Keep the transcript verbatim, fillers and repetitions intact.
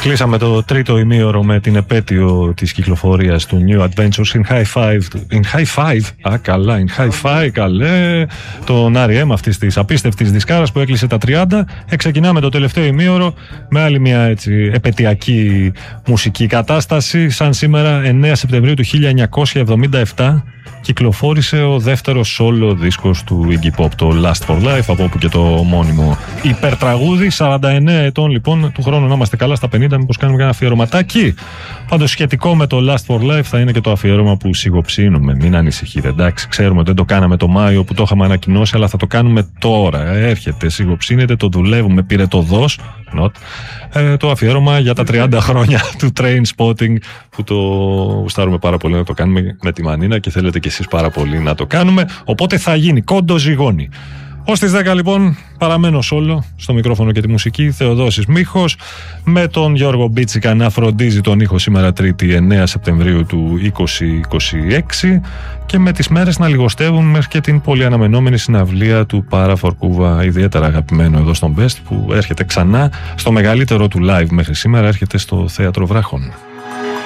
Κλείσαμε το τρίτο ημίωρο με την επέτειο της κυκλοφορίας του New Adventures in High Five. In High Five, α καλά, in High Five, καλέ. Τον αρ ι εμ αυτής της απίστευτης δισκάρας που έκλεισε τα τριάντα. Ξεκινάμε το τελευταίο ημίωρο με άλλη μια έτσι επαιτειακή μουσική κατάσταση. Σαν σήμερα, εννέα Σεπτεμβρίου του χίλια εννιακόσια εβδομήντα επτά, κυκλοφόρησε ο δεύτερος solo δίσκος του Iggy Pop, το Last for Life, από όπου και το μόνιμο υπερτραγούδι. Σαράντα εννέα ετών λοιπόν, του χρόνου να είμαστε καλά στα πενήντα, μήπως κάνουμε ένα αφιερωματάκι. Πάντως σχετικό με το Last for Life θα είναι και το αφιέρωμα που σιγοψύνουμε. Μην ανησυχείτε, εντάξει, ξέρουμε ότι δεν το κάναμε το Μάιο που το είχαμε ανακοινώσει, αλλά θα το κάνουμε τώρα. Έρχεται, σιγοψύνεται, το δουλεύουμε, πήρε το δος. Not. Ε, το αφιέρωμα για τα τριάντα χρόνια του Trainspotting, που το γουστάρουμε πάρα πολύ να το κάνουμε με τη Μανίνα και θέλετε κι εσείς πάρα πολύ να το κάνουμε, οπότε θα γίνει κόντο ζυγώνει. Ως τις δέκα λοιπόν παραμένω σόλο στο μικρόφωνο και τη μουσική, Θεοδόσης Μίχος, με τον Γιώργο Μπίτσικα να φροντίζει τον ήχο σήμερα Τρίτη εννέα Σεπτεμβρίου του είκοσι είκοσι έξι, και με τις μέρες να λιγοστεύουν μέχρι και την πολύ αναμενόμενη συναυλία του Πάρα Φορκούβα, ιδιαίτερα αγαπημένο εδώ στον Best, που έρχεται ξανά στο μεγαλύτερο του live μέχρι σήμερα, έρχεται στο Θέατρο Βράχων.